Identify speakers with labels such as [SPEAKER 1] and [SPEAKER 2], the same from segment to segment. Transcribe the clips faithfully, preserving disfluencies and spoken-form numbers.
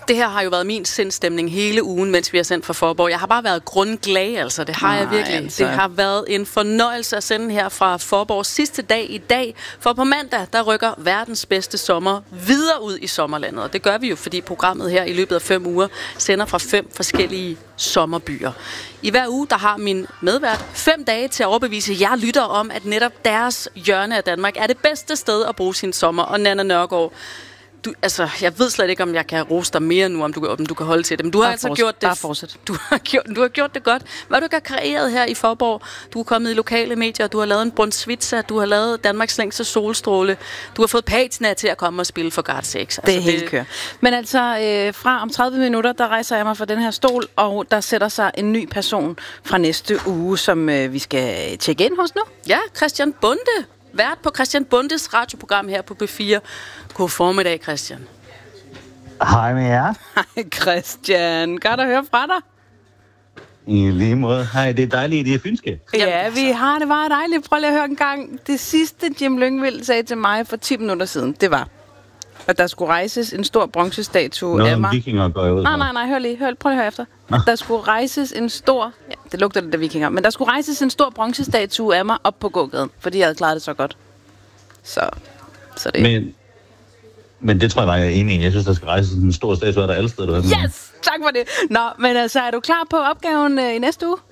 [SPEAKER 1] Det her har jo været min sindstemning hele ugen, mens vi har sendt fra Faaborg. Jeg har bare været grundglad, altså. Det har Nej, jeg virkelig. Altså. Det har været en fornøjelse at sende her fra Faaborgs sidste dag i dag. For på mandag, der rykker verdens bedste sommer videre ud i sommerlandet. Og det gør vi jo, fordi programmet her i løbet af fem uger sender fra fem forskellige sommerbyer. I hver uge, der har min medvært fem dage til at overbevise jer lytter om, at netop deres hjørne af Danmark er det bedste sted at bruge sin sommer. Og Nanna Nørgaard, du, altså, jeg ved slet ikke, om jeg kan rose dig mere nu, om du, om du kan holde til det. Men du har
[SPEAKER 2] bare
[SPEAKER 1] altså
[SPEAKER 2] fortsæt,
[SPEAKER 1] gjort det.
[SPEAKER 2] Bare fortsæt.
[SPEAKER 1] Du har gjort, du har gjort det godt. Hvad du har kreeret her i Faaborg? Du er kommet i lokale medier, du har lavet en brunsvitsa, du har lavet Danmarks længste solstråle, du har fået patina til at komme og spille for God seks. Altså,
[SPEAKER 2] det er helt kør. Men altså, øh, fra om tredive minutter, der rejser jeg mig fra den her stol, og der sætter sig en ny person fra næste uge, som øh, vi skal tjekke ind hos nu.
[SPEAKER 1] Ja, Christian Bonde. Vært på Christian Bondes radioprogram her på B fire. God formiddag, Christian.
[SPEAKER 3] Hej med jer.
[SPEAKER 2] Hej Christian. Godt at høre fra dig.
[SPEAKER 3] I lige måde. Hej, det er dejligt, det er fynske.
[SPEAKER 2] Ja, vi har det bare dejligt. Prøv lige at høre en gang. Det sidste Jim Lyngvild sagde til mig for ti minutter siden, det var, at der skulle rejses en stor bronzestatue
[SPEAKER 3] Noget
[SPEAKER 2] af mig.
[SPEAKER 3] Noget vikinger går jeg ud.
[SPEAKER 2] Nej, nej, nej, hør lige. Hør, prøv lige at høre efter. Nå. Der skulle rejses en stor... Ja, det lugter lidt af vikinger. Men der skulle rejses en stor bronzestatue af mig op på gågaden, fordi jeg havde klaret det så godt. Så, så det...
[SPEAKER 3] Men, men det tror jeg bare, jeg er enig i. Jeg synes, der skal rejses en stor statue af dig alle steder. Du
[SPEAKER 2] yes! Tak for det. Nå, men altså, er du klar på opgaven øh, i næste uge?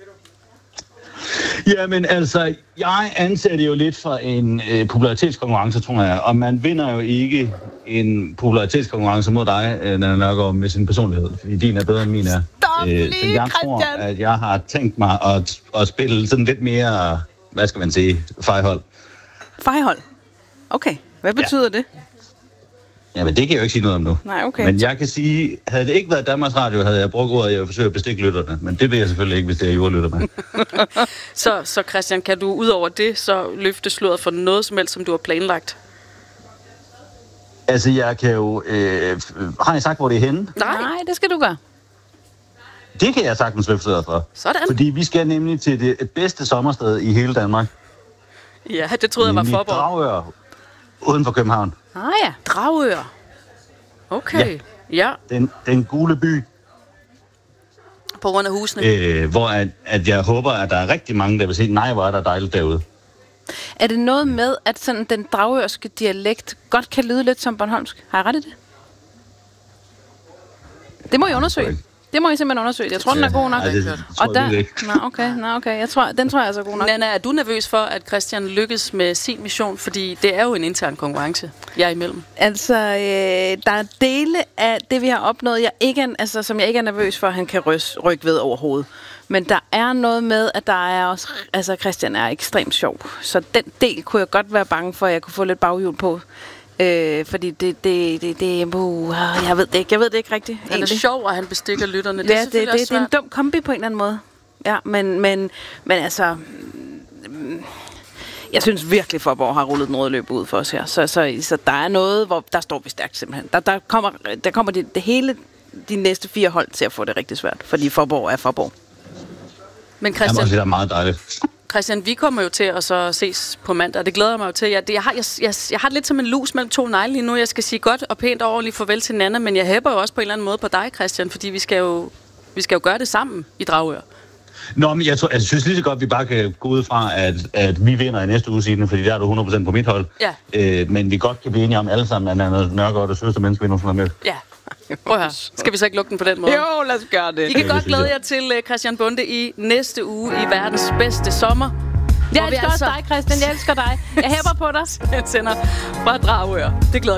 [SPEAKER 3] Jamen altså, jeg anser det jo lidt for en øh, popularitetskonkurrence, tror jeg. Og man vinder jo ikke en popularitetskonkurrence mod dig, øh, Nanna Nørgaard, med sin personlighed. Fordi din er bedre end min er.
[SPEAKER 2] Stop øh, lige,
[SPEAKER 3] så jeg tror, at jeg har tænkt mig at, at spille sådan lidt mere, hvad skal man sige, fejhold.
[SPEAKER 2] Fejhold? Okay. Hvad betyder ja. det?
[SPEAKER 3] Jamen, det kan jeg jo ikke sige noget om nu.
[SPEAKER 2] Nej, okay.
[SPEAKER 3] Men jeg kan sige, havde det ikke været Danmarks Radio, havde jeg brugt ordet, at jeg forsøger at bestikke lytterne. Men det vil jeg selvfølgelig ikke, hvis det er jordlytter med.
[SPEAKER 1] så, så Christian, kan du ud over det, så løfte sløret for noget som helst, som du har planlagt?
[SPEAKER 3] Altså, jeg kan jo... Øh, har jeg sagt, hvor det er henne?
[SPEAKER 2] Nej, Nej det skal du gøre.
[SPEAKER 3] Det kan jeg sagtens løfte sløret for.
[SPEAKER 1] Sådan.
[SPEAKER 3] Fordi vi skal nemlig til det bedste sommersted i hele Danmark.
[SPEAKER 1] Ja, det troede jeg var Faaborg.
[SPEAKER 3] Dragør, uden for København.
[SPEAKER 2] Ah ja,
[SPEAKER 1] Dragør. Okay, ja. ja.
[SPEAKER 3] Den, den gule by.
[SPEAKER 1] På grund af husene.
[SPEAKER 3] Øh, hvor at, at jeg håber, at der er rigtig mange, der vil sige, nej, hvor er der dejligt derude.
[SPEAKER 2] Er det noget med, at sådan den dragørske dialekt godt kan lyde lidt som bornholmsk? Har jeg ret i det? Det må I undersøge. Det må I simpelthen undersøge. Jeg tror, ja, den er god nok.
[SPEAKER 3] Nej, det, det tror
[SPEAKER 2] og der,
[SPEAKER 3] jeg ikke.
[SPEAKER 2] Nå, okay, nå, okay. Jeg tror, den tror jeg altså er god nok.
[SPEAKER 1] Nanna, er du nervøs for, at Christian lykkes med sin mission? Fordi det er jo en intern konkurrence, jeg er imellem.
[SPEAKER 2] Altså, øh, der er dele af det, vi har opnået, jeg ikke er, altså, som jeg ikke er nervøs for, at han kan rys, rykke ved overhovedet. Men der er noget med, at der er også... Altså, Christian er ekstremt sjov. Så den del kunne jeg godt være bange for, at jeg kunne få lidt baghjul på. Øh, fordi det, det, det, det, uh, jeg ved det ikke, jeg ved det ikke rigtigt.
[SPEAKER 1] Han er sjov, og han bestikker lytterne. Det
[SPEAKER 2] ja,
[SPEAKER 1] er
[SPEAKER 2] det, det, det er en dum kombi på en eller anden måde. Ja, men, men, men altså, mm, jeg synes virkelig, Faaborg har rullet den røde løb ud for os her. Så, så, så der er noget, hvor der står vi stærkt simpelthen. Der, der kommer, der kommer det, det hele, de næste fire hold til at få det rigtig svært, fordi Faaborg er Faaborg.
[SPEAKER 1] Men Christian,
[SPEAKER 3] det er meget dejligt.
[SPEAKER 1] Christian, vi kommer jo til at så ses på mandag, og det glæder jeg mig jo til. Jeg, det, jeg, har, jeg, jeg, jeg har lidt som en lus mellem to negle lige nu. Jeg skal sige godt og pænt og ordentligt farvel til Nanna, men jeg hæpper jo også på en eller anden måde på dig, Christian, fordi vi skal jo, vi skal jo gøre det sammen i Dragør.
[SPEAKER 3] Nå, men jeg, tror, jeg synes lige så godt, at vi bare kan gå ud fra, at, at vi vinder i næste uge siden, fordi der er du hundrede procent på mit hold.
[SPEAKER 1] Ja.
[SPEAKER 3] Øh, men vi godt kan blive enige om alle sammen, at Nanna Nørgaard er søster menneske, vi nogensinde har med.
[SPEAKER 1] Ja. Prøv her. Skal vi så ikke lukke den på den måde?
[SPEAKER 2] Jo, lad os gøre det.
[SPEAKER 1] I kan godt glæde jer til uh, Christian Bonde i næste uge i verdens bedste sommer.
[SPEAKER 2] Jeg elsker også dig, Christian. Jeg elsker dig. Jeg hæpper på dig.
[SPEAKER 1] Jeg sender fra Dragør. Det glæder